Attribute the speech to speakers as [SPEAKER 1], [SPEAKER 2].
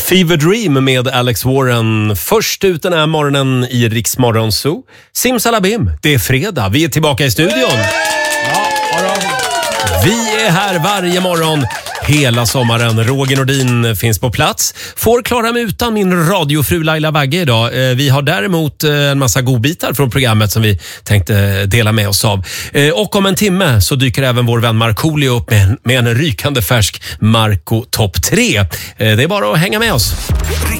[SPEAKER 1] Fever Dream med Alex Warren. Först ut den här morgonen i Rix Morgon Zoo. Simsalabim, det är fredag. Vi är tillbaka i studion. Vi är här varje morgon hela sommaren. Roger Nordin finns på plats. Får klara mig utan min radiofru Laila Bagge idag. Vi har däremot en massa godbitar från programmet som vi tänkte dela med oss av. Och om en timme så dyker även vår vän Markoolio upp med en rykande färsk Marco Topp 3. Det är bara att hänga med oss.